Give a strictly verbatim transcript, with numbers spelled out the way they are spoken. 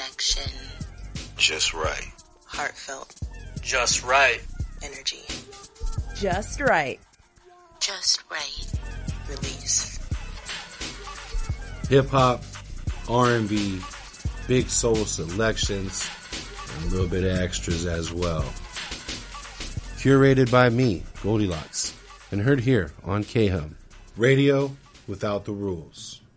selection. Just right. Heartfelt. Just right. Energy. Just right. Just right. Release. Hip-hop, R and B, big soul selections, and a little bit of extras as well. Curated by me, Goldilocks, and heard here on K H U M, radio without the rules.